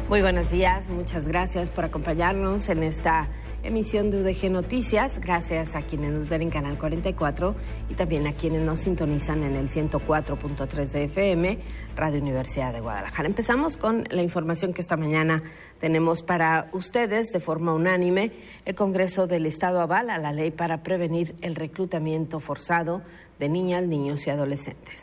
Muy buenos días, muchas gracias por acompañarnos en esta emisión de UDG Noticias. Gracias a quienes nos ven en Canal 44 y también a quienes nos sintonizan en el 104.3 de FM, Radio Universidad de Guadalajara. Empezamos con la información que esta mañana tenemos para ustedes. De forma unánime, el Congreso del Estado avala la ley para prevenir el reclutamiento forzado de niñas, niños y adolescentes.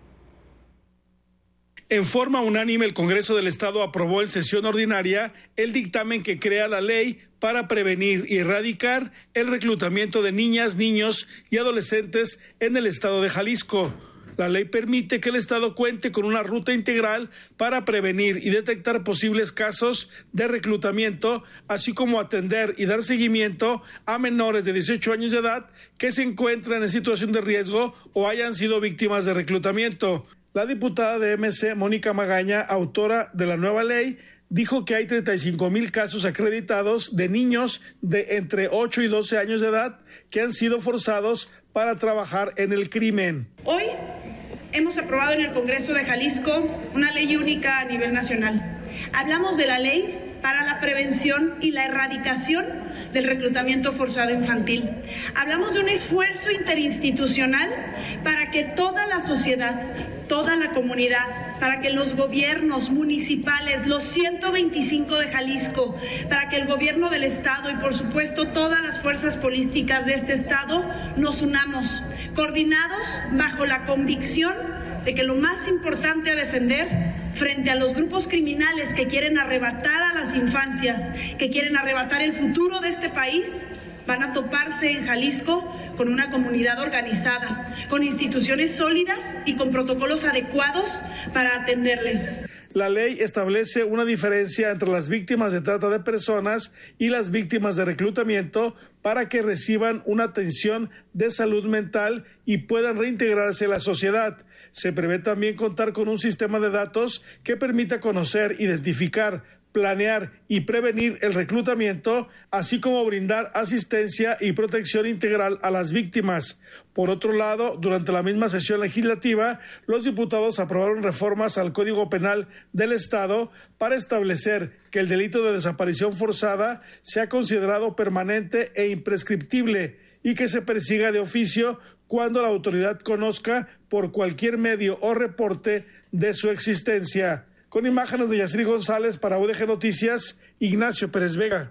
En forma unánime, el Congreso del Estado aprobó en sesión ordinaria el dictamen que crea la ley para prevenir y erradicar el reclutamiento de niñas, niños y adolescentes en el estado de Jalisco. La ley permite que el Estado cuente con una ruta integral para prevenir y detectar posibles casos de reclutamiento, así como atender y dar seguimiento a menores de 18 años de edad que se encuentran en situación de riesgo o hayan sido víctimas de reclutamiento. La diputada de MC, Mónica Magaña, autora de la nueva ley, dijo que hay 35,000 casos acreditados de niños de entre 8 y 12 años de edad que han sido forzados para trabajar en el crimen. Hoy hemos aprobado en el Congreso de Jalisco una ley única a nivel nacional. Hablamos de la ley para la prevención y la erradicación del reclutamiento forzado infantil. Hablamos de un esfuerzo interinstitucional para que toda la sociedad, toda la comunidad, para que los gobiernos municipales, los 125 de Jalisco, para que el gobierno del Estado y por supuesto todas las fuerzas políticas de este Estado nos unamos, coordinados bajo la convicción de que lo más importante a defender frente a los grupos criminales que quieren arrebatar a las infancias, que quieren arrebatar el futuro de este país, van a toparse en Jalisco con una comunidad organizada, con instituciones sólidas y con protocolos adecuados para atenderles. La ley establece una diferencia entre las víctimas de trata de personas y las víctimas de reclutamiento para que reciban una atención de salud mental y puedan reintegrarse a la sociedad. Se prevé también contar con un sistema de datos que permita conocer, identificar, planear y prevenir el reclutamiento, así como brindar asistencia y protección integral a las víctimas. Por otro lado, durante la misma sesión legislativa, los diputados aprobaron reformas al Código Penal del Estado para establecer que el delito de desaparición forzada sea considerado permanente e imprescriptible y que se persiga de oficio cuando la autoridad conozca por cualquier medio o reporte de su existencia. Con imágenes de Yasri González para UDG Noticias, Ignacio Pérez Vega.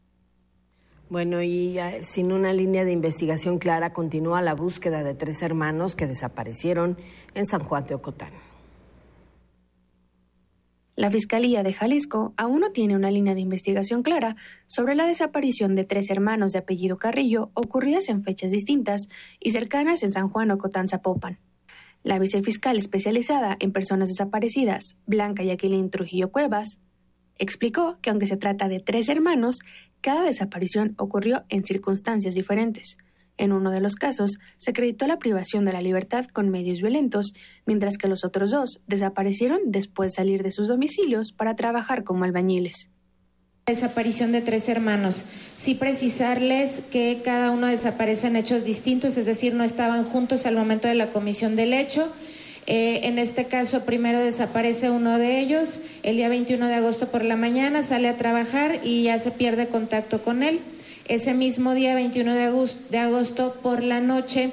Bueno, y sin una línea de investigación clara, continúa la búsqueda de 3 hermanos que desaparecieron en San Juan de Ocotán. La Fiscalía de Jalisco aún no tiene una línea de investigación clara sobre la desaparición de 3 hermanos de apellido Carrillo ocurridas en fechas distintas y cercanas en San Juan Ocotán, Zapopan. La vicefiscal especializada en personas desaparecidas, Blanca Jacqueline Trujillo Cuevas, explicó que aunque se trata de 3 hermanos, cada desaparición ocurrió en circunstancias diferentes. En uno de los casos, se acreditó la privación de la libertad con medios violentos, mientras que los otros 2 desaparecieron después de salir de sus domicilios para trabajar como albañiles. Desaparición de 3 hermanos. Sí precisarles que cada uno desaparece en hechos distintos, es decir, no estaban juntos al momento de la comisión del hecho. En este caso, primero desaparece uno de ellos, el día 21 de agosto por la mañana, sale a trabajar y ya se pierde contacto con él. Ese mismo día, 21 de agosto por la noche,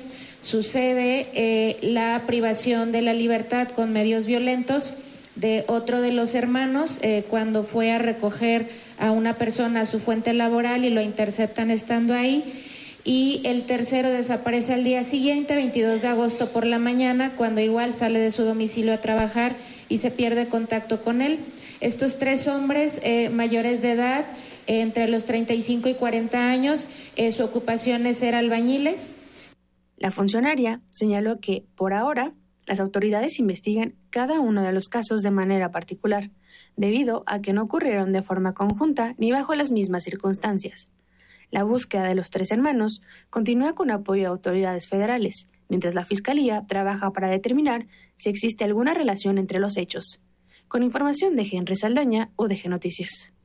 sucede la privación de la libertad con medios violentos de otro de los hermanos cuando fue a recoger a una persona a su fuente laboral y lo interceptan estando ahí. Y el tercero desaparece al día siguiente, 22 de agosto por la mañana, cuando igual sale de su domicilio a trabajar y se pierde contacto con él. Estos 3 hombres mayores de edad, entre los 35 y 40 años, su ocupación es ser albañiles. La funcionaria señaló que, por ahora, las autoridades investigan cada uno de los casos de manera particular, debido a que no ocurrieron de forma conjunta ni bajo las mismas circunstancias. La búsqueda de los 3 hermanos continúa con apoyo de autoridades federales, mientras la Fiscalía trabaja para determinar si existe alguna relación entre los hechos. Con información de Henry Saldaña, UDG Noticias.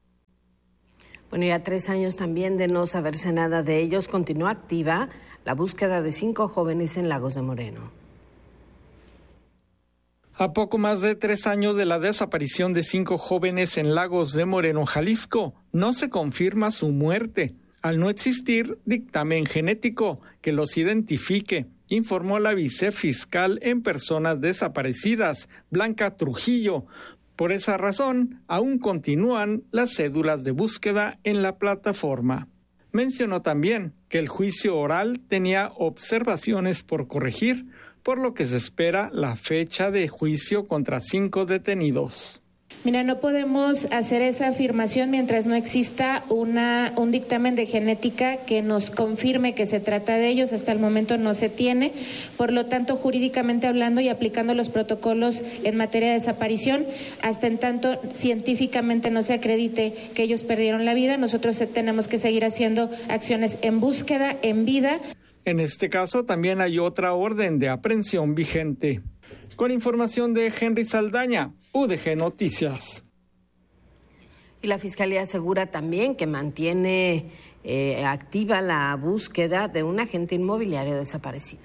Bueno, ya 3 años también de no saberse nada de ellos, continúa activa la búsqueda de 5 jóvenes en Lagos de Moreno. A poco más de 3 años de la desaparición de 5 jóvenes en Lagos de Moreno, Jalisco, no se confirma su muerte, al no existir dictamen genético que los identifique, informó la vicefiscal en personas desaparecidas, Blanca Trujillo. Por esa razón, aún continúan las cédulas de búsqueda en la plataforma. Mencionó también que el juicio oral tenía observaciones por corregir, por lo que se espera la fecha de juicio contra 5 detenidos. Mira, no podemos hacer esa afirmación mientras no exista un dictamen de genética que nos confirme que se trata de ellos. Hasta el momento no se tiene. Por lo tanto, jurídicamente hablando y aplicando los protocolos en materia de desaparición, hasta en tanto científicamente no se acredite que ellos perdieron la vida, nosotros tenemos que seguir haciendo acciones en búsqueda, en vida. En este caso también hay otra orden de aprehensión vigente. Con información de Henry Saldaña, UDG Noticias. Y la Fiscalía asegura también que mantiene activa la búsqueda de un agente inmobiliario desaparecido.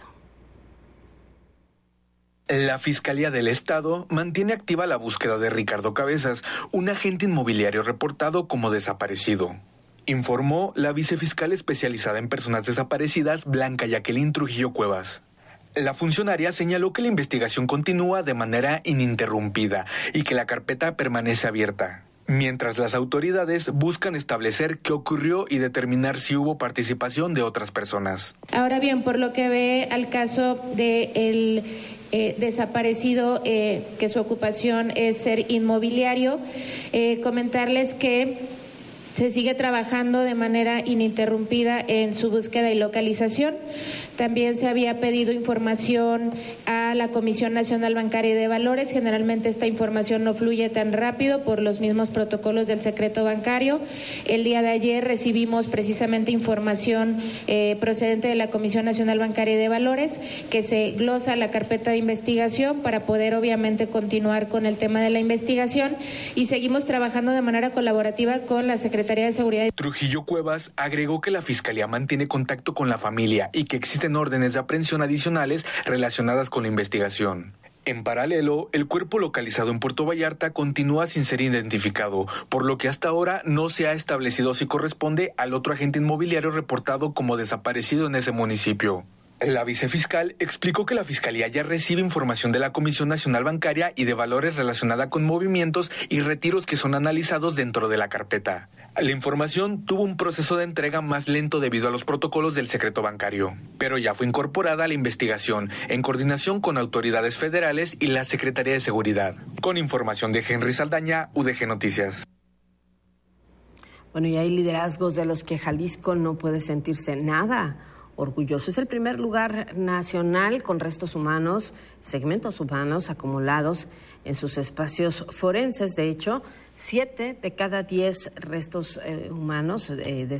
La Fiscalía del Estado mantiene activa la búsqueda de Ricardo Cabezas, un agente inmobiliario reportado como desaparecido. Informó la vicefiscal especializada en personas desaparecidas, Blanca Jacqueline Trujillo Cuevas. La funcionaria señaló que la investigación continúa de manera ininterrumpida y que la carpeta permanece abierta, mientras las autoridades buscan establecer qué ocurrió y determinar si hubo participación de otras personas. Ahora bien, por lo que ve al caso del desaparecido, que su ocupación es ser inmobiliario, comentarles que se sigue trabajando de manera ininterrumpida en su búsqueda y localización. También se había pedido información a la Comisión Nacional Bancaria y de Valores. Generalmente esta información no fluye tan rápido por los mismos protocolos del secreto bancario. El día de ayer recibimos precisamente información procedente de la Comisión Nacional Bancaria y de Valores, que se glosa la carpeta de investigación para poder obviamente continuar con el tema de la investigación, y seguimos trabajando de manera colaborativa con la Secretaría de Seguridad. Trujillo Cuevas agregó que la Fiscalía mantiene contacto con la familia y que existen órdenes de aprehensión adicionales relacionadas con la investigación. En paralelo, el cuerpo localizado en Puerto Vallarta continúa sin ser identificado, por lo que hasta ahora no se ha establecido si corresponde al otro agente inmobiliario reportado como desaparecido en ese municipio. La vicefiscal explicó que la Fiscalía ya recibe información de la Comisión Nacional Bancaria y de Valores relacionada con movimientos y retiros que son analizados dentro de la carpeta. La información tuvo un proceso de entrega más lento debido a los protocolos del secreto bancario, pero ya fue incorporada a la investigación en coordinación con autoridades federales y la Secretaría de Seguridad. Con información de Henry Saldaña, UDG Noticias. Bueno, y hay liderazgos de los que Jalisco no puede sentirse nada orgulloso. Es el primer lugar nacional con restos humanos, segmentos humanos acumulados en sus espacios forenses. De hecho, 7 de cada 10 restos humanos,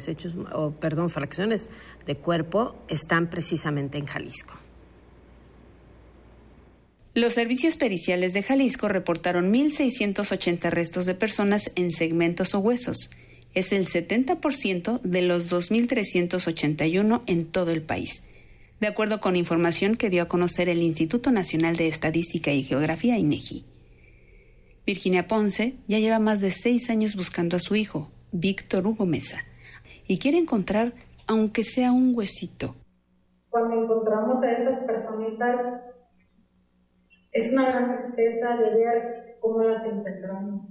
fracciones de cuerpo, están precisamente en Jalisco. Los servicios periciales de Jalisco reportaron 1,680 restos de personas en segmentos o huesos. Es el 70% de los 2,381 en todo el país, de acuerdo con información que dio a conocer el Instituto Nacional de Estadística y Geografía, INEGI. Virginia Ponce ya lleva más de 6 años buscando a su hijo, Víctor Hugo Mesa, y quiere encontrar aunque sea un huesito. Cuando encontramos a esas personitas, es una gran tristeza de ver cómo las encontramos.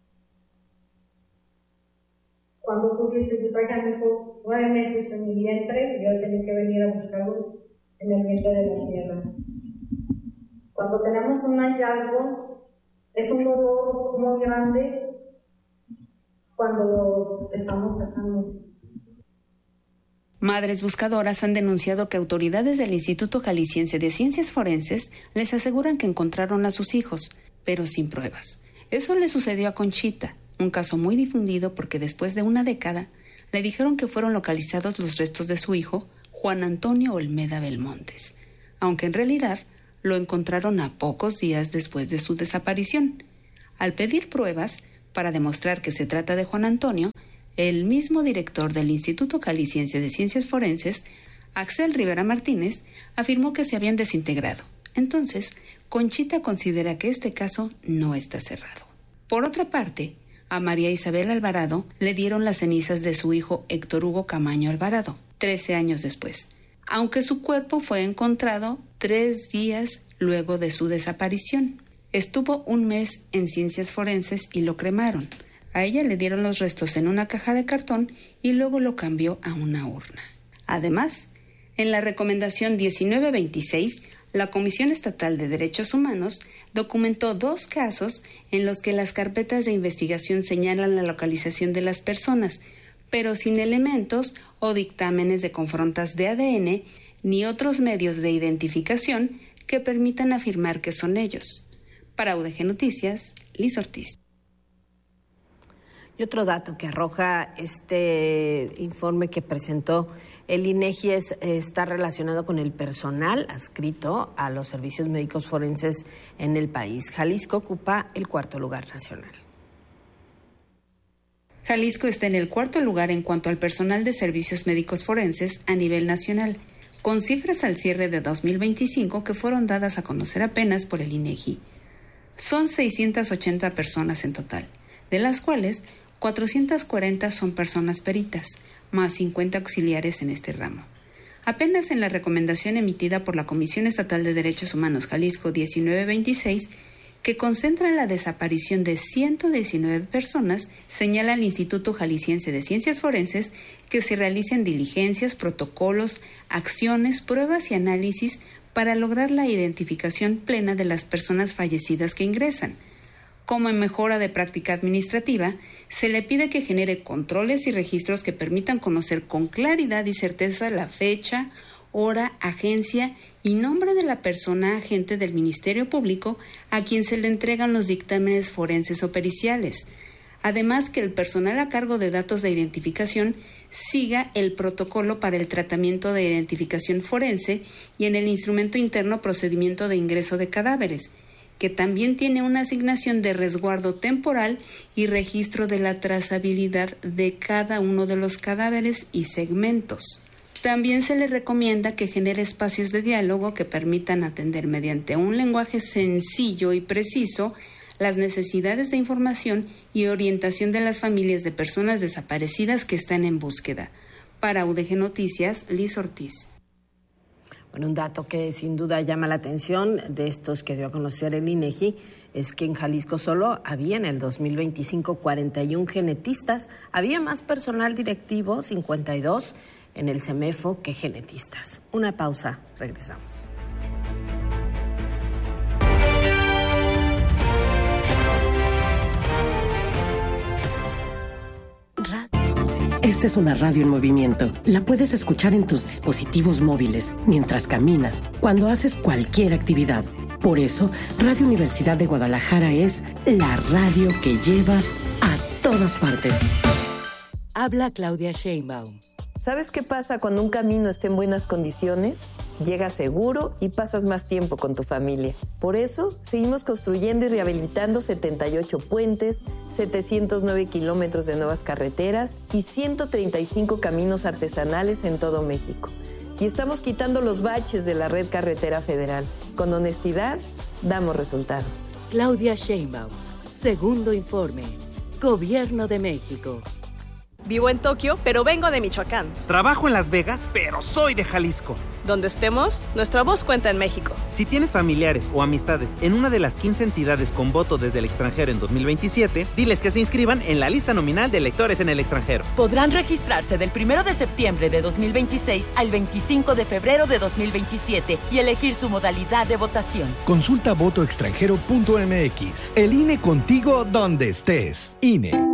Cuando tú dices, yo traje a mi hijo 9 meses en mi vientre, yo tenía que venir a buscarlo en el vientre de la tierra. Cuando tenemos un hallazgo, es un dolor muy grande cuando los estamos sacando. Madres buscadoras han denunciado que autoridades del Instituto Jalisciense de Ciencias Forenses les aseguran que encontraron a sus hijos, pero sin pruebas. Eso le sucedió a Conchita, un caso muy difundido porque después de una década le dijeron que fueron localizados los restos de su hijo, Juan Antonio Olmeda Belmontes, aunque en realidad lo encontraron a pocos días después de su desaparición. Al pedir pruebas para demostrar que se trata de Juan Antonio, el mismo director del Instituto Jalisciense de Ciencias Forenses, Axel Rivera Martínez, afirmó que se habían desintegrado. Entonces, Conchita considera que este caso no está cerrado. Por otra parte, a María Isabel Alvarado le dieron las cenizas de su hijo Héctor Hugo Camaño Alvarado, 13 años después, aunque su cuerpo fue encontrado 3 días luego de su desaparición. Estuvo 1 mes en ciencias forenses y lo cremaron. A ella le dieron los restos en una caja de cartón y luego lo cambió a una urna. Además, en la recomendación 1926, la Comisión Estatal de Derechos Humanos documentó 2 casos en los que las carpetas de investigación señalan la localización de las personas, pero sin elementos o dictámenes de confrontas de ADN ni otros medios de identificación que permitan afirmar que son ellos. Para UDG Noticias, Liz Ortiz. Y otro dato que arroja este informe que presentó el INEGI está relacionado con el personal adscrito a los servicios médicos forenses en el país. Jalisco ocupa el 4º lugar nacional. Jalisco está en el 4º lugar en cuanto al personal de servicios médicos forenses a nivel nacional, con cifras al cierre de 2025 que fueron dadas a conocer apenas por el INEGI. Son 680 personas en total, de las cuales 440 son personas peritas, más 50 auxiliares en este ramo. Apenas en la recomendación emitida por la Comisión Estatal de Derechos Humanos Jalisco 1926, que concentra la desaparición de 119 personas, señala el Instituto Jalisciense de Ciencias Forenses que se realicen diligencias, protocolos, acciones, pruebas y análisis para lograr la identificación plena de las personas fallecidas que ingresan. Como en mejora de práctica administrativa, se le pide que genere controles y registros que permitan conocer con claridad y certeza la fecha, hora, agencia y nombre de la persona agente del Ministerio Público a quien se le entregan los dictámenes forenses o periciales. Además, que el personal a cargo de datos de identificación siga el protocolo para el tratamiento de identificación forense y en el instrumento interno procedimiento de ingreso de cadáveres, que también tiene una asignación de resguardo temporal y registro de la trazabilidad de cada uno de los cadáveres y segmentos. También se le recomienda que genere espacios de diálogo que permitan atender mediante un lenguaje sencillo y preciso las necesidades de información y orientación de las familias de personas desaparecidas que están en búsqueda. Para UDG Noticias, Liz Ortiz. Bueno, un dato que sin duda llama la atención de estos que dio a conocer el INEGI es que en Jalisco solo había en el 2025 41 genetistas, había más personal directivo, 52, en el CEMEFO que genetistas. Una pausa, regresamos. Esta es una radio en movimiento. La puedes escuchar en tus dispositivos móviles, mientras caminas, cuando haces cualquier actividad. Por eso, Radio Universidad de Guadalajara es la radio que llevas a todas partes. Habla Claudia Sheinbaum. ¿Sabes qué pasa cuando un camino está en buenas condiciones? Llegas seguro y pasas más tiempo con tu familia. Por eso, seguimos construyendo y rehabilitando 78 puentes, 709 kilómetros de nuevas carreteras y 135 caminos artesanales en todo México. Y estamos quitando los baches de la red carretera federal. Con honestidad, damos resultados. Claudia Sheinbaum, segundo informe. Gobierno de México. Vivo en Tokio, pero vengo de Michoacán. Trabajo en Las Vegas, pero soy de Jalisco. Donde estemos, nuestra voz cuenta en México. Si tienes familiares o amistades en una de las 15 entidades con voto desde el extranjero en 2027, diles que se inscriban en la lista nominal de electores en el extranjero. Podrán registrarse del 1 de septiembre de 2026 al 25 de febrero de 2027 y elegir su modalidad de votación. Consulta votoextranjero.mx. El INE contigo donde estés. INE.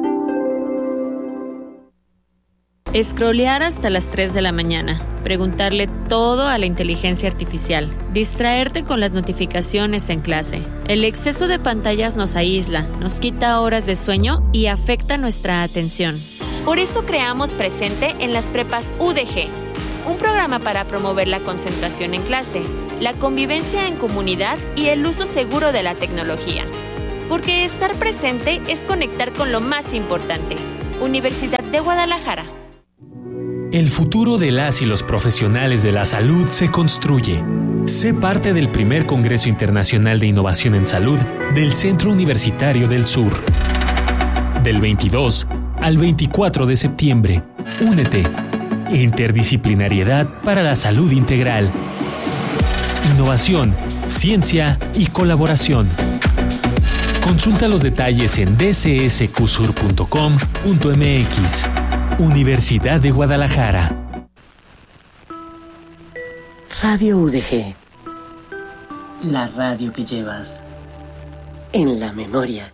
Scrollear hasta las 3 de la mañana, preguntarle todo a la inteligencia artificial, distraerte con las notificaciones en clase. El exceso de pantallas nos aísla, nos quita horas de sueño y afecta nuestra atención. Por eso creamos Presente en las prepas UDG, un programa para promover la concentración en clase, la convivencia en comunidad y el uso seguro de la tecnología. Porque estar presente es conectar con lo más importante. Universidad de Guadalajara. El futuro de las y los profesionales de la salud se construye. Sé parte del primer Congreso Internacional de Innovación en Salud del Centro Universitario del Sur. Del 22 al 24 de septiembre. Únete. Interdisciplinariedad para la salud integral. Innovación, ciencia y colaboración. Consulta los detalles en dcsqsur.com.mx. Universidad de Guadalajara. Radio UDG. La radio que llevas en la memoria.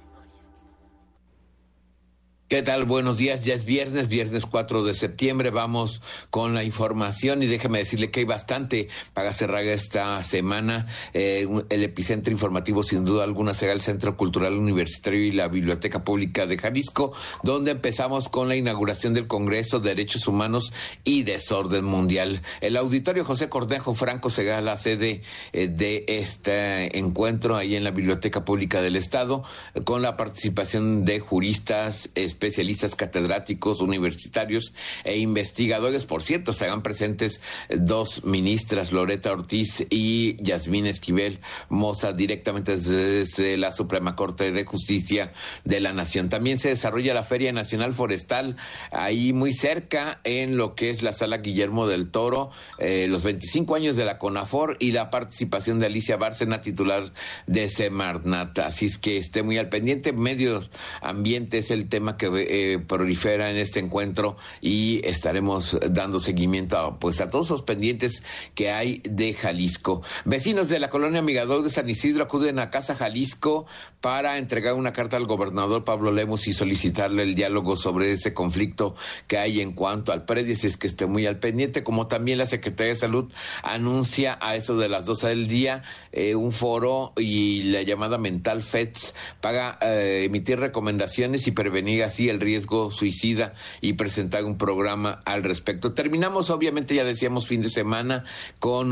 ¿Qué tal? Buenos días, ya es viernes 4 de septiembre, vamos con la información y déjeme decirle que hay bastante para cerrar esta semana. El epicentro informativo sin duda alguna será el Centro Cultural Universitario y la Biblioteca Pública de Jalisco, donde empezamos con la inauguración del Congreso de Derechos Humanos y Desorden Mundial. El Auditorio José Cornejo Franco será la sede de este encuentro ahí en la Biblioteca Pública del Estado, con la participación de juristas, especialistas, catedráticos, universitarios e investigadores. Por cierto, serán presentes dos ministras, Loreta Ortiz y Yasmín Esquivel Moza, directamente desde la Suprema Corte de Justicia de la Nación. También se desarrolla la Feria Nacional Forestal, ahí muy cerca, en lo que es la Sala Guillermo del Toro, los 25 años de la CONAFOR y la participación de Alicia Bárcena, titular de Semarnat. Así es que esté muy al pendiente. Medio ambiente es el tema que prolifera en este encuentro y estaremos dando seguimiento a todos los pendientes que hay de Jalisco. Vecinos de la colonia Mirador de San Isidro acuden a Casa Jalisco para entregar una carta al gobernador Pablo Lemos y solicitarle el diálogo sobre ese conflicto que hay en cuanto al predio, si es que esté muy al pendiente. Como también la Secretaría de Salud anuncia a eso de las 12 del día un foro y la llamada Mental FEDS para emitir recomendaciones y prevenir así el riesgo suicida y presentar un programa al respecto. Terminamos, obviamente, ya decíamos, fin de semana con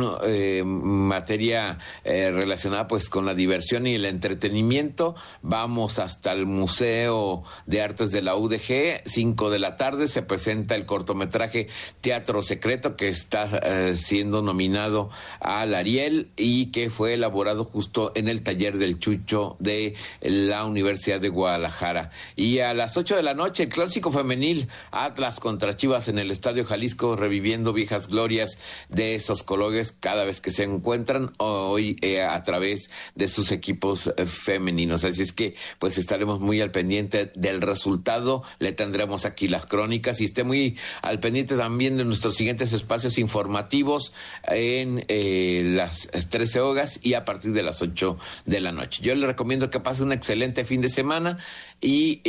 materia relacionada con la diversión y el entretenimiento. Vamos hasta el Museo de Artes de la UDG, 5 de la tarde, se presenta el cortometraje Teatro Secreto, que está siendo nominado al Ariel y que fue elaborado justo en el taller del Chucho de la Universidad de Guadalajara. Y a las 8 de la noche, el clásico femenil Atlas contra Chivas en el Estadio Jalisco, reviviendo viejas glorias de esos colores cada vez que se encuentran hoy a través de sus equipos femeninos. Así es que estaremos muy al pendiente del resultado, le tendremos aquí las crónicas y esté muy al pendiente también de nuestros siguientes espacios informativos en las 13 horas y a partir de las 8 de la noche. Yo le recomiendo que pase un excelente fin de semana y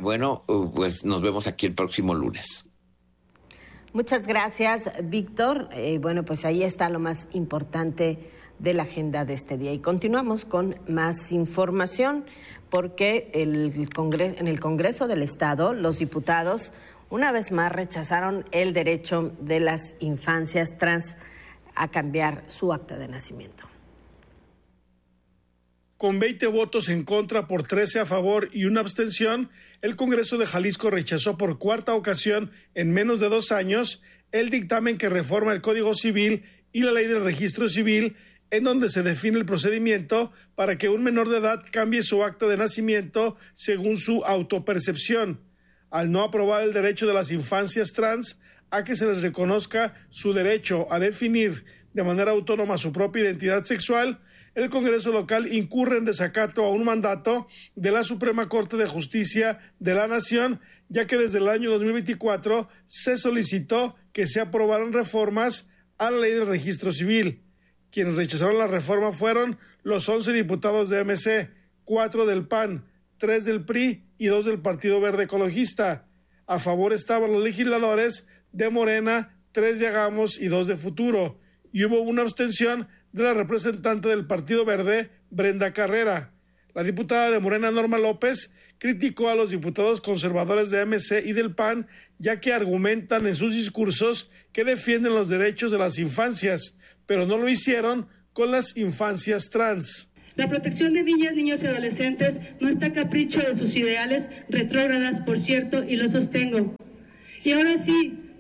nos vemos aquí el próximo lunes. Muchas gracias, Víctor. Ahí está lo más importante de la agenda de este día. Y continuamos con más información, porque en el Congreso del Estado, los diputados una vez más rechazaron el derecho de las infancias trans a cambiar su acta de nacimiento. Con 20 votos en contra por 13 a favor y una abstención, el Congreso de Jalisco rechazó por cuarta ocasión en menos de 2 años el dictamen que reforma el Código Civil y la Ley del Registro Civil, en donde se define el procedimiento para que un menor de edad cambie su acta de nacimiento según su autopercepción, al no aprobar el derecho de las infancias trans a que se les reconozca su derecho a definir de manera autónoma su propia identidad sexual. El Congreso local incurre en desacato a un mandato de la Suprema Corte de Justicia de la Nación, ya que desde el año 2024 se solicitó que se aprobaran reformas a la Ley del Registro Civil. Quienes rechazaron la reforma fueron los 11 diputados de MC, 4 del PAN, 3 del PRI y 2 del Partido Verde Ecologista. A favor estaban los legisladores de Morena, 3 de Hagamos y 2 de Futuro. Y hubo una abstención de la representante del Partido Verde, Brenda Carrera. La diputada de Morena, Norma López, criticó a los diputados conservadores de MC y del PAN, ya que argumentan en sus discursos que defienden los derechos de las infancias, pero no lo hicieron con las infancias trans. La protección de niñas, niños y adolescentes no está a capricho de sus ideales retrógradas, por cierto, y lo sostengo. Y ahora sí,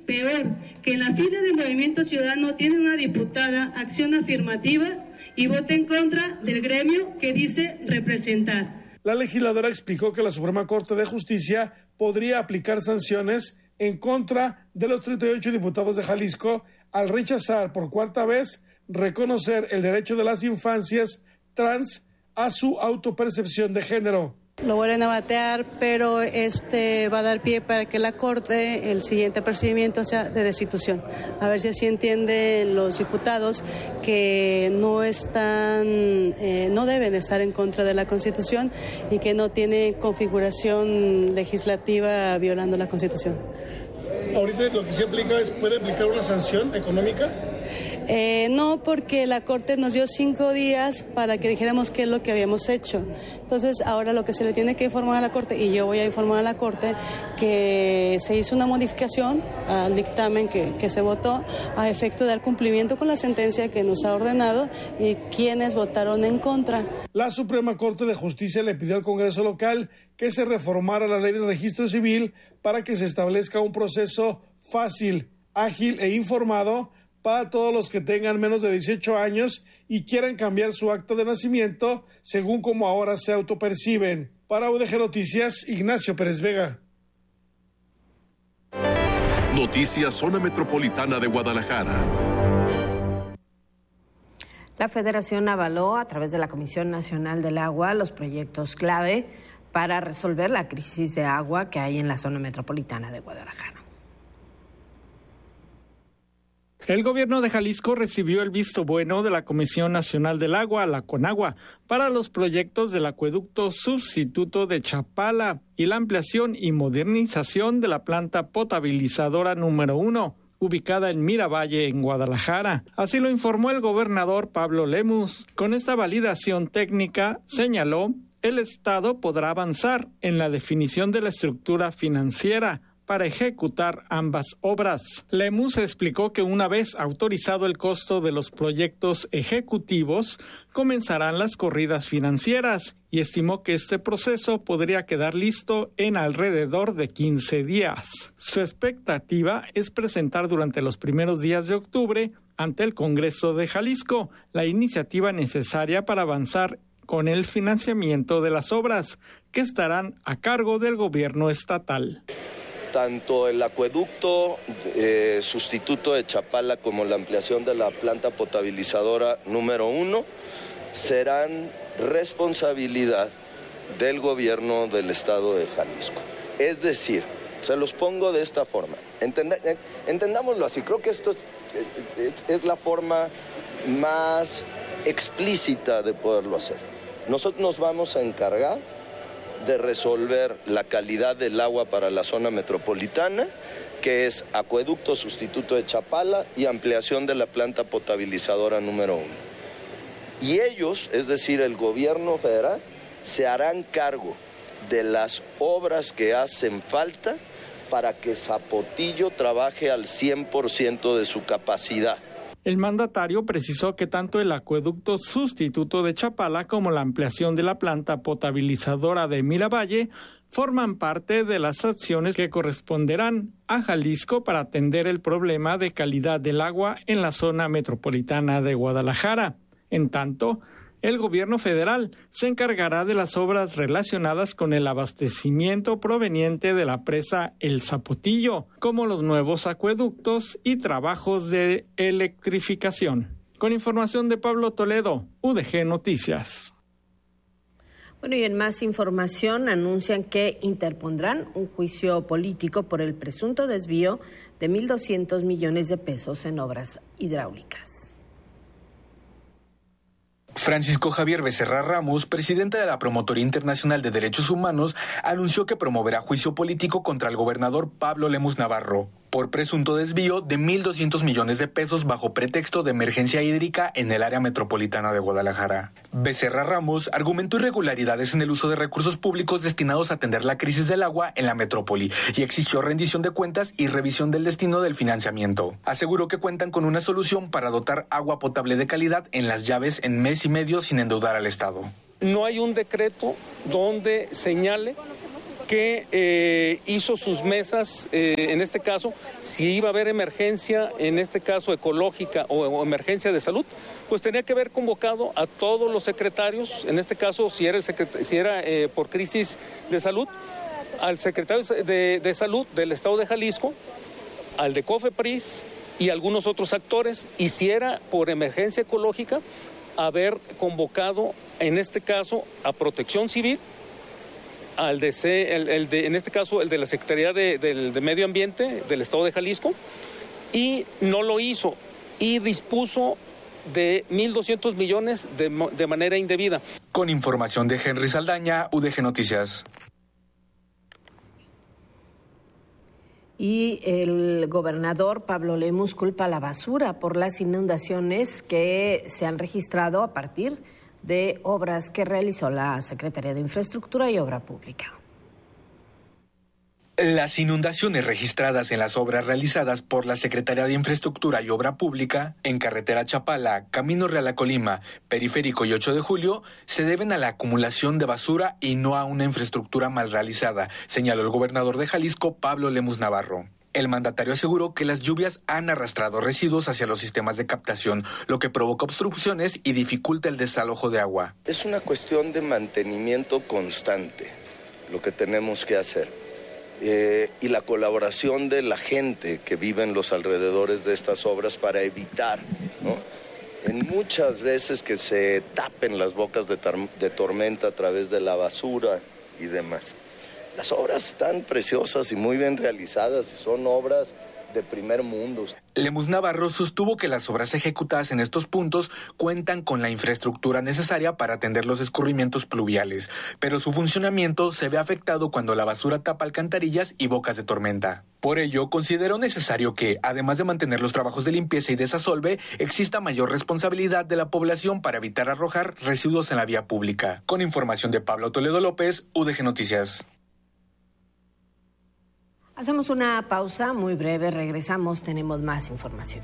Peor, que en la fila del Movimiento Ciudadano tiene una diputada acción afirmativa y vota en contra del gremio que dice representar. La legisladora explicó que la Suprema Corte de Justicia podría aplicar sanciones en contra de los 38 diputados de Jalisco al rechazar por cuarta vez reconocer el derecho de las infancias trans a su autopercepción de género. Lo vuelven a batear, pero va a dar pie para que la Corte, el siguiente procedimiento sea de destitución. A ver si así entienden los diputados que no deben estar en contra de la Constitución y que no tienen configuración legislativa violando la Constitución. Ahorita lo que se aplica es, ¿puede aplicar una sanción económica? No, porque la Corte nos dio 5 días para que dijéramos qué es lo que habíamos hecho. Entonces, ahora lo que se le tiene que informar a la Corte, y yo voy a informar a la Corte, que se hizo una modificación al dictamen que se votó a efecto de dar cumplimiento con la sentencia que nos ha ordenado y quienes votaron en contra. La Suprema Corte de Justicia le pidió al Congreso local que se reformara la ley del registro civil para que se establezca un proceso fácil, ágil e informado para todos los que tengan menos de 18 años y quieran cambiar su acta de nacimiento según como ahora se autoperciben. Para UDG Noticias, Ignacio Pérez Vega. Noticias Zona Metropolitana de Guadalajara. La Federación avaló a través de la Comisión Nacional del Agua los proyectos clave para resolver la crisis de agua que hay en la zona metropolitana de Guadalajara. El gobierno de Jalisco recibió el visto bueno de la Comisión Nacional del Agua, la CONAGUA, para los proyectos del acueducto sustituto de Chapala y la ampliación y modernización de la planta potabilizadora número 1, ubicada en Miravalle, en Guadalajara. Así lo informó el gobernador Pablo Lemus. Con esta validación técnica, señaló, el Estado podrá avanzar en la definición de la estructura financiera para ejecutar ambas obras. Lemus explicó que una vez autorizado el costo de los proyectos ejecutivos, comenzarán las corridas financieras y estimó que este proceso podría quedar listo en alrededor de 15 días. Su expectativa es presentar durante los primeros días de octubre ante el Congreso de Jalisco la iniciativa necesaria para avanzar con el financiamiento de las obras, que estarán a cargo del gobierno estatal. Tanto el acueducto sustituto de Chapala como la ampliación de la planta potabilizadora número 1 serán responsabilidad del gobierno del estado de Jalisco. Es decir, se los pongo de esta forma, entendámoslo así, creo que esto es la forma más explícita de poderlo hacer. Nosotros nos vamos a encargar de resolver la calidad del agua para la zona metropolitana, que es acueducto sustituto de Chapala y ampliación de la planta potabilizadora número 1. Y ellos, es decir, el gobierno federal, se harán cargo de las obras que hacen falta para que Zapotillo trabaje al 100% de su capacidad. El mandatario precisó que tanto el acueducto sustituto de Chapala como la ampliación de la planta potabilizadora de Miravalle forman parte de las acciones que corresponderán a Jalisco para atender el problema de calidad del agua en la zona metropolitana de Guadalajara. En tanto, el gobierno federal se encargará de las obras relacionadas con el abastecimiento proveniente de la presa El Zapotillo, como los nuevos acueductos y trabajos de electrificación. Con información de Pablo Toledo, UDG Noticias. Bueno, y en más información anuncian que interpondrán un juicio político por el presunto desvío de 1.200 millones de pesos en obras hidráulicas. Francisco Javier Becerra Ramos, presidente de la Promotoría Internacional de Derechos Humanos, anunció que promoverá juicio político contra el gobernador Pablo Lemus Navarro por presunto desvío de 1.200 millones de pesos bajo pretexto de emergencia hídrica en el área metropolitana de Guadalajara. Becerra Ramos argumentó irregularidades en el uso de recursos públicos destinados a atender la crisis del agua en la metrópoli y exigió rendición de cuentas y revisión del destino del financiamiento. Aseguró que cuentan con una solución para dotar agua potable de calidad en Las Llaves en mes y medio sin endeudar al Estado. No hay un decreto donde señale que hizo sus mesas, en este caso, si iba a haber emergencia, en este caso ecológica o emergencia de salud, pues tenía que haber convocado a todos los secretarios, en este caso, si era por crisis de salud, al secretario de Salud del Estado de Jalisco, al de COFEPRIS y algunos otros actores, y si era por emergencia ecológica, haber convocado, en este caso, a Protección Civil, en este caso, el de la Secretaría de Medio Ambiente del Estado de Jalisco, y no lo hizo, y dispuso de 1.200 millones de manera indebida. Con información de Henry Saldaña, UDG Noticias. Y el gobernador Pablo Lemus culpa a la basura por las inundaciones que se han registrado a partir de obras que realizó la Secretaría de Infraestructura y Obra Pública. Las inundaciones registradas en las obras realizadas por la Secretaría de Infraestructura y Obra Pública en Carretera Chapala, Camino Real a Colima, Periférico y 8 de Julio se deben a la acumulación de basura y no a una infraestructura mal realizada, señaló el gobernador de Jalisco, Pablo Lemus Navarro. El mandatario aseguró que las lluvias han arrastrado residuos hacia los sistemas de captación, lo que provoca obstrucciones y dificulta el desalojo de agua. Es una cuestión de mantenimiento constante lo que tenemos que hacer. Y la colaboración de la gente que vive en los alrededores de estas obras para evitar, ¿no?, en muchas veces que se tapen las bocas de tormenta a través de la basura y demás. Las obras están preciosas y muy bien realizadas y son obras de primer mundo. Lemus Navarro sostuvo que las obras ejecutadas en estos puntos cuentan con la infraestructura necesaria para atender los escurrimientos pluviales, pero su funcionamiento se ve afectado cuando la basura tapa alcantarillas y bocas de tormenta. Por ello, consideró necesario que, además de mantener los trabajos de limpieza y desasolve, exista mayor responsabilidad de la población para evitar arrojar residuos en la vía pública. Con información de Pablo Toledo López, UDG Noticias. Hacemos una pausa muy breve, regresamos, tenemos más información.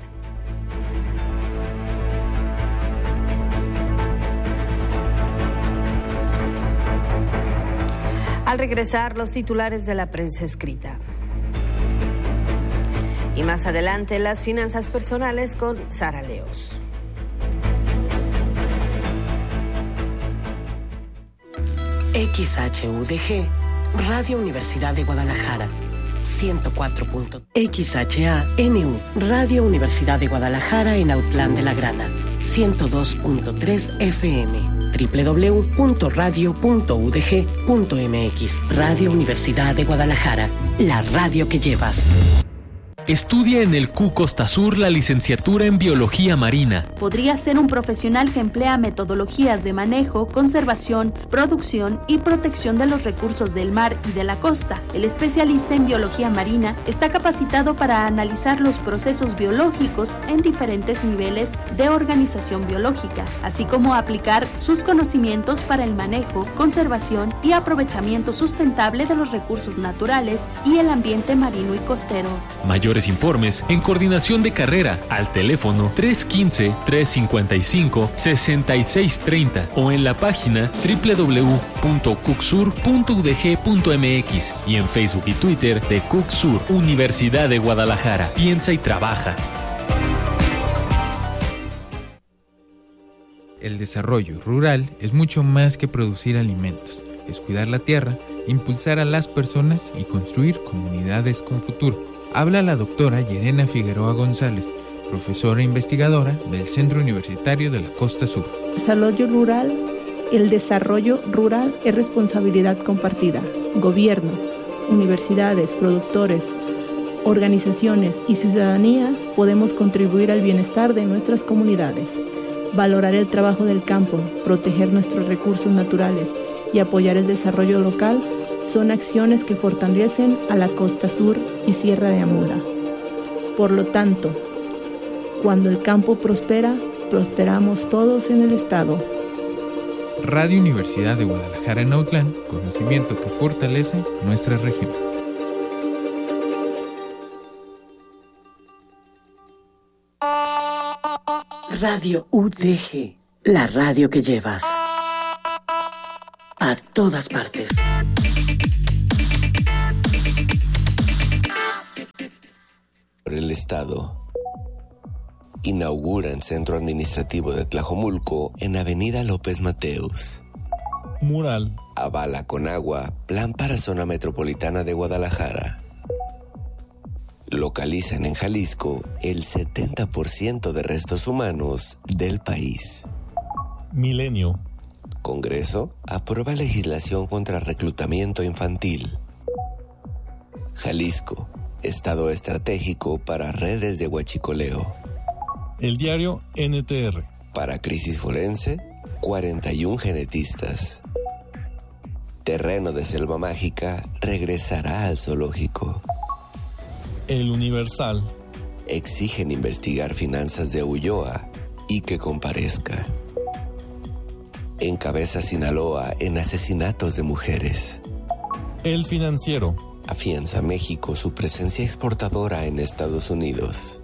Al regresar, los titulares de la prensa escrita. Y más adelante, las finanzas personales con Sara Leos. XHUDG, Radio Universidad de Guadalajara. 104. XHANU, Radio Universidad de Guadalajara en Autlán de la Grana, 102.3 FM, www.radio.udg.mx. Radio Universidad de Guadalajara, la radio que llevas. Estudia en el CU Costa Sur la licenciatura en Biología Marina. Podría ser un profesional que emplea metodologías de manejo, conservación, producción y protección de los recursos del mar y de la costa. El especialista en Biología Marina está capacitado para analizar los procesos biológicos en diferentes niveles de organización biológica, así como aplicar sus conocimientos para el manejo, conservación y aprovechamiento sustentable de los recursos naturales y el ambiente marino y costero. Mayores informes en coordinación de carrera al teléfono 315-355-6630 o en la página www.cucsur.udg.mx y en Facebook y Twitter de Cucsur, Universidad de Guadalajara. Piensa y trabaja. El desarrollo rural es mucho más que producir alimentos, es cuidar la tierra, impulsar a las personas y construir comunidades con futuro. Habla la doctora Yerena Figueroa González, profesora e investigadora del Centro Universitario de la Costa Sur. El desarrollo rural es responsabilidad compartida. Gobierno, universidades, productores, organizaciones y ciudadanía podemos contribuir al bienestar de nuestras comunidades. Valorar el trabajo del campo, proteger nuestros recursos naturales y apoyar el desarrollo local son acciones que fortalecen a la Costa Sur y Sierra de Amura. Por lo tanto, cuando el campo prospera, prosperamos todos en el Estado. Radio Universidad de Guadalajara en Autlán, conocimiento que fortalece nuestra región. Radio UDG, la radio que llevas a todas partes. Estado. Inauguran Centro Administrativo de Tlajomulco en Avenida López Mateos. Mural. Avala con agua plan para zona metropolitana de Guadalajara. Localizan en Jalisco el 70% de restos humanos del país. Milenio. Congreso aprueba legislación contra reclutamiento infantil. Jalisco, estado estratégico para redes de huachicoleo. El diario NTR. Para crisis forense, 41 genetistas. Terreno de selva mágica regresará al zoológico. El Universal. Exigen investigar finanzas de Ulloa y que comparezca. Encabeza Sinaloa en asesinatos de mujeres. El Financiero. Afianza México su presencia exportadora en Estados Unidos.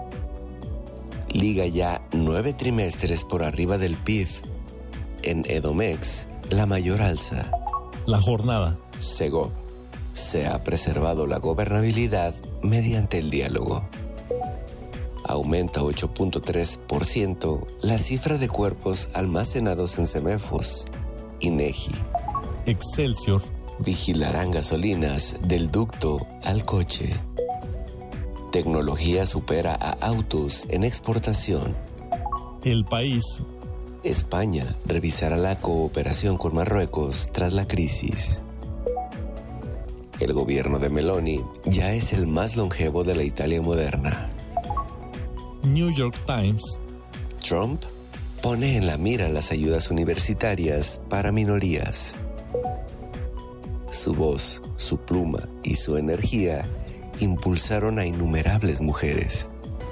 Liga ya 9 trimestres por arriba del PIB. En Edomex, la mayor alza. La Jornada. Segov. Se ha preservado la gobernabilidad mediante el diálogo. Aumenta 8.3% la cifra de cuerpos almacenados en CEMEFOS. INEGI. Excelsior. Vigilarán gasolinas del ducto al coche. Tecnología supera a autos en exportación. El País. España revisará la cooperación con Marruecos tras la crisis. El gobierno de Meloni ya es el más longevo de la Italia moderna. New York Times. Trump pone en la mira las ayudas universitarias para minorías. Su voz, su pluma y su energía impulsaron a innumerables mujeres.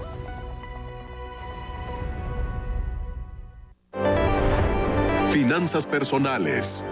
Finanzas personales.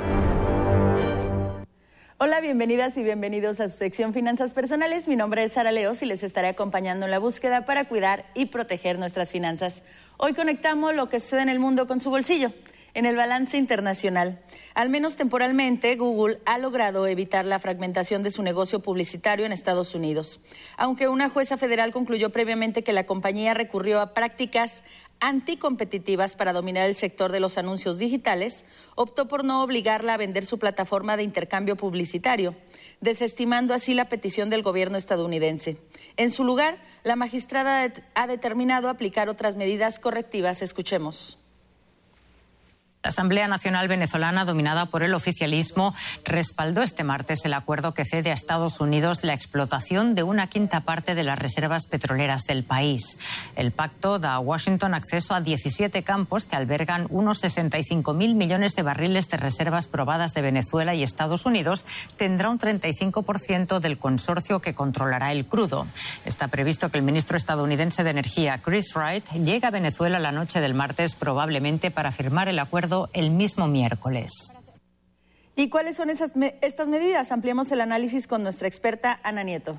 Hola, bienvenidas y bienvenidos a su sección Finanzas Personales. Mi nombre es Sara Leos y les estaré acompañando en la búsqueda para cuidar y proteger nuestras finanzas. Hoy conectamos lo que sucede en el mundo con su bolsillo. En el balance internacional, al menos temporalmente, Google ha logrado evitar la fragmentación de su negocio publicitario en Estados Unidos. Aunque una jueza federal concluyó previamente que la compañía recurrió a prácticas anticompetitivas para dominar el sector de los anuncios digitales, optó por no obligarla a vender su plataforma de intercambio publicitario, desestimando así la petición del gobierno estadounidense. En su lugar, la magistrada ha determinado aplicar otras medidas correctivas. Escuchemos. La Asamblea Nacional Venezolana, dominada por el oficialismo, respaldó este martes el acuerdo que cede a Estados Unidos la explotación de una quinta parte de las reservas petroleras del país. El pacto da a Washington acceso a 17 campos que albergan unos 65.000 millones de barriles de reservas probadas de Venezuela, y Estados Unidos tendrá un 35% del consorcio que controlará el crudo. Está previsto que el ministro estadounidense de Energía, Chris Wright, llegue a Venezuela la noche del martes, probablemente para firmar el acuerdo el mismo miércoles. ¿Y cuáles son estas medidas? Ampliemos el análisis con nuestra experta Ana Nieto.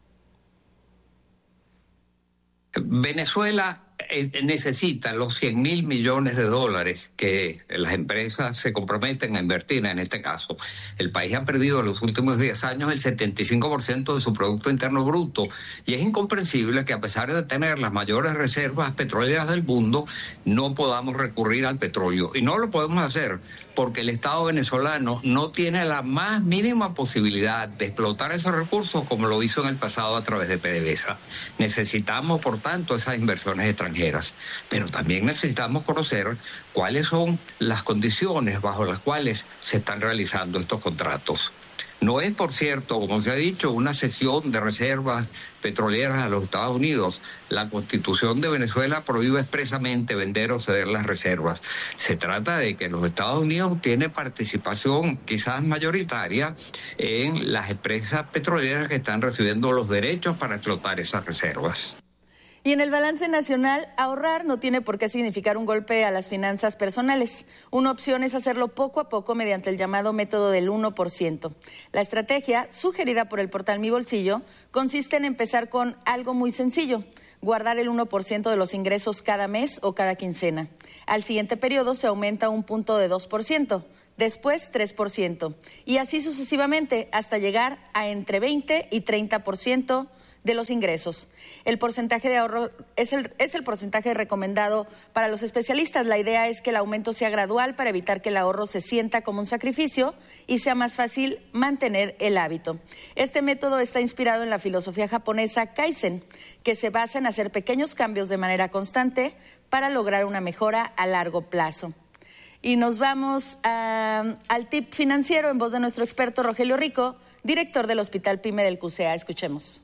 Venezuela necesita los 100.000 millones de dólares que las empresas se comprometen a invertir en este caso. El país ha perdido en los últimos 10 años el 75% de su Producto Interno Bruto, y es incomprensible que, a pesar de tener las mayores reservas petroleras del mundo, no podamos recurrir al petróleo. Y no lo podemos hacer porque el Estado venezolano no tiene la más mínima posibilidad de explotar esos recursos como lo hizo en el pasado a través de PDVSA. Necesitamos, por tanto, esas inversiones extranjeras, pero también necesitamos conocer cuáles son las condiciones bajo las cuales se están realizando estos contratos. No es, por cierto, como se ha dicho, una cesión de reservas petroleras a los Estados Unidos. La Constitución de Venezuela prohíbe expresamente vender o ceder las reservas. Se trata de que los Estados Unidos tienen participación quizás mayoritaria en las empresas petroleras que están recibiendo los derechos para explotar esas reservas. Y en el balance nacional, ahorrar no tiene por qué significar un golpe a las finanzas personales. Una opción es hacerlo poco a poco mediante el llamado método del 1%. La estrategia, sugerida por el portal Mi Bolsillo, consiste en empezar con algo muy sencillo: guardar el 1% de los ingresos cada mes o cada quincena. Al siguiente periodo se aumenta un punto de 2%. después 3%, y así sucesivamente hasta llegar a entre 20 y 30% de los ingresos. El porcentaje de ahorro es el porcentaje recomendado para los especialistas. La idea es que el aumento sea gradual para evitar que el ahorro se sienta como un sacrificio y sea más fácil mantener el hábito. Este método está inspirado en la filosofía japonesa Kaizen, que se basa en hacer pequeños cambios de manera constante para lograr una mejora a largo plazo. Y nos vamos al tip financiero en voz de nuestro experto Rogelio Rico, director del Hospital PYME del CUSEA. Escuchemos.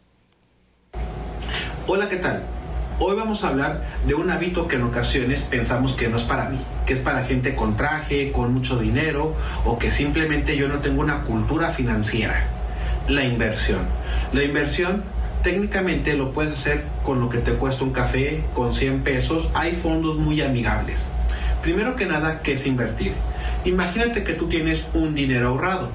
Hola, ¿qué tal? Hoy vamos a hablar de un hábito que en ocasiones pensamos que no es para mí, que es para gente con traje, con mucho dinero, o que simplemente yo no tengo una cultura financiera. La inversión. La inversión técnicamente lo puedes hacer con lo que te cuesta un café, con 100 pesos. Hay fondos muy amigables. Primero que nada, ¿qué es invertir? Imagínate que tú tienes un dinero ahorrado.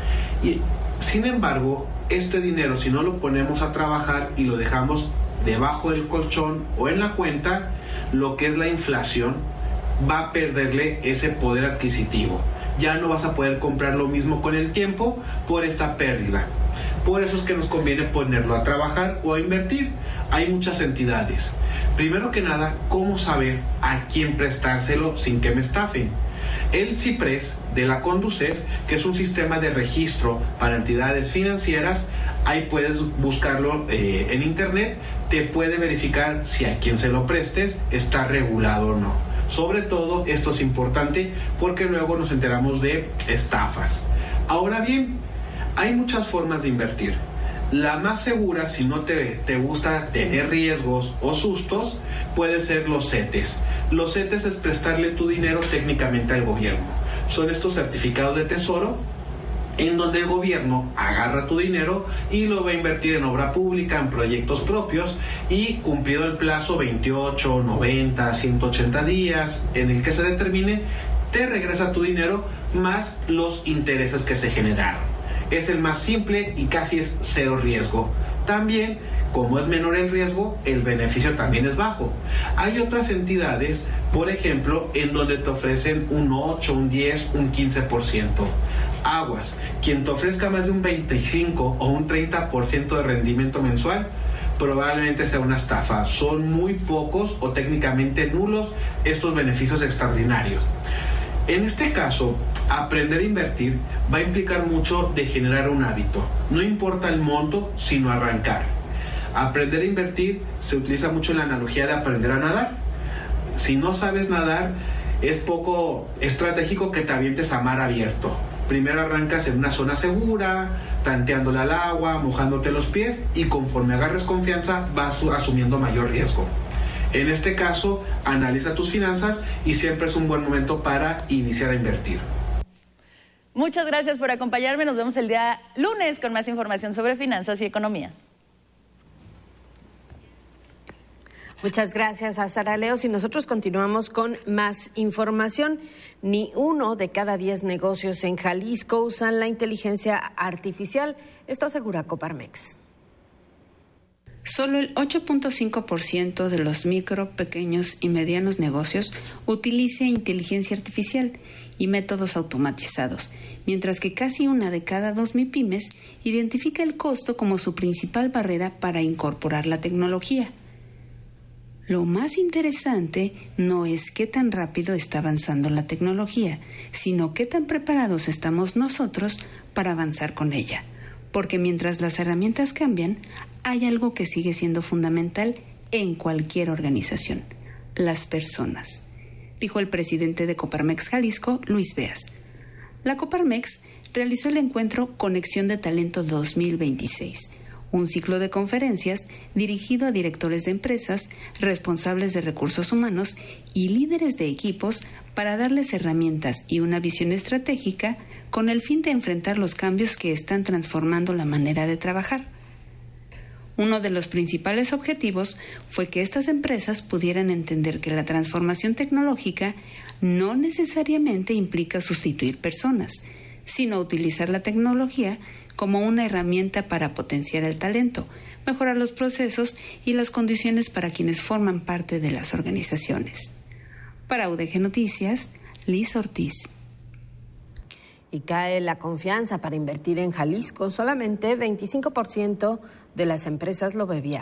Y, sin embargo, este dinero, si no lo ponemos a trabajar y lo dejamos debajo del colchón o en la cuenta, lo que es la inflación va a perderle ese poder adquisitivo. Ya no vas a poder comprar lo mismo con el tiempo por esta pérdida. Por eso es que nos conviene ponerlo a trabajar o a invertir. Hay muchas entidades. Primero que nada, ¿cómo saber a quién prestárselo sin que me estafen? El CIPRES de la Conducef, que es un sistema de registro para entidades financieras, ahí puedes buscarlo en internet, te puede verificar si a quien se lo prestes está regulado o no. Sobre todo, esto es importante porque luego nos enteramos de estafas. Ahora bien, hay muchas formas de invertir. La más segura, si no te gusta tener riesgos o sustos, puede ser los CETES. Los CETES es prestarle tu dinero técnicamente al gobierno. Son estos certificados de tesoro en donde el gobierno agarra tu dinero y lo va a invertir en obra pública, en proyectos propios, y cumplido el plazo 28, 90, 180 días en el que se determine, te regresa tu dinero más los intereses que se generaron. Es el más simple y casi es cero riesgo. También, como es menor el riesgo, el beneficio también es bajo. Hay otras entidades, por ejemplo, en donde te ofrecen un 8, un 10, un 15%. Aguas, quien te ofrezca más de un 25 o un 30% de rendimiento mensual, probablemente sea una estafa. Son muy pocos o técnicamente nulos estos beneficios extraordinarios. En este caso, aprender a invertir va a implicar mucho de generar un hábito. No importa el monto, sino arrancar. Aprender a invertir se utiliza mucho en la analogía de aprender a nadar. Si no sabes nadar, es poco estratégico que te avientes a mar abierto. Primero arrancas en una zona segura, tanteándole al agua, mojándote los pies, y conforme agarres confianza vas asumiendo mayor riesgo. En este caso, analiza tus finanzas y siempre es un buen momento para iniciar a invertir. Muchas gracias por acompañarme. Nos vemos el día lunes con más información sobre finanzas y economía. Muchas gracias a Sara Leos y nosotros continuamos con más información. Ni 1 de cada 10 negocios en Jalisco usan la inteligencia artificial. Esto asegura Coparmex. Solo el 8.5% de los micro, pequeños y medianos negocios utiliza inteligencia artificial y métodos automatizados, mientras que casi 1 de cada 2 MIPYMES identifica el costo como su principal barrera para incorporar la tecnología. Lo más interesante no es qué tan rápido está avanzando la tecnología, sino qué tan preparados estamos nosotros para avanzar con ella. Porque mientras las herramientas cambian, hay algo que sigue siendo fundamental en cualquier organización: las personas, dijo el presidente de Coparmex Jalisco, Luis Beas. La Coparmex realizó el encuentro Conexión de Talento 2026, un ciclo de conferencias dirigido a directores de empresas, responsables de recursos humanos y líderes de equipos para darles herramientas y una visión estratégica con el fin de enfrentar los cambios que están transformando la manera de trabajar. Uno de los principales objetivos fue que estas empresas pudieran entender que la transformación tecnológica no necesariamente implica sustituir personas, sino utilizar la tecnología como una herramienta para potenciar el talento, mejorar los procesos y las condiciones para quienes forman parte de las organizaciones. Para UDG Noticias, Liz Ortiz. y cae la confianza para invertir en Jalisco. Solamente 25% de las empresas lo ve viable.